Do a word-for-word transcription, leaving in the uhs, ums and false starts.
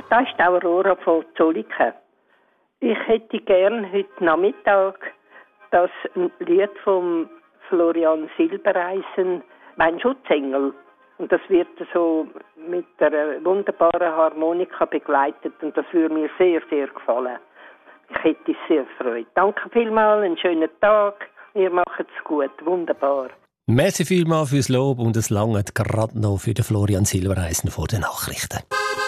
Das ist Aurora von Zolliken. Ich hätte gern heute Nachmittag das Lied von Florian Silbereisen, «Mein Schutzengel». Und das wird so mit einer wunderbaren Harmonika begleitet. Und das würde mir sehr, sehr gefallen. Ich hätte es sehr gefreut. Danke vielmals, einen schönen Tag. Ihr macht es gut, wunderbar. Merci vielmals fürs Lob und es langt gerade noch für den Florian Silbereisen vor den Nachrichten.